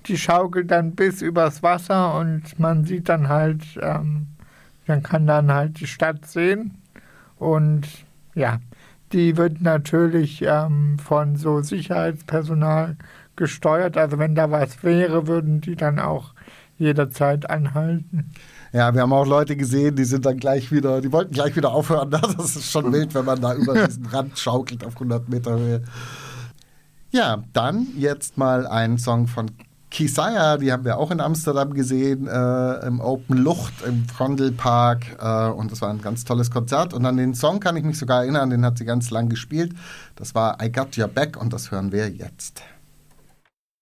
die schaukelt dann bis übers Wasser und man sieht dann halt, man kann dann halt die Stadt sehen. Und ja, die wird natürlich von so Sicherheitspersonal gesteuert. Also wenn da was wäre, würden die dann auch jederzeit anhalten. Ja, wir haben auch Leute gesehen, die wollten gleich wieder aufhören. Das ist schon wild, wenn man da über diesen Rand schaukelt auf 100 Meter Höhe. Ja, dann jetzt mal ein Song von Kisaya, die haben wir auch in Amsterdam gesehen, im Open Lucht, im Vondelpark, und das war ein ganz tolles Konzert. Und an den Song kann ich mich sogar erinnern, den hat sie ganz lang gespielt. Das war I Got Your Back und das hören wir jetzt.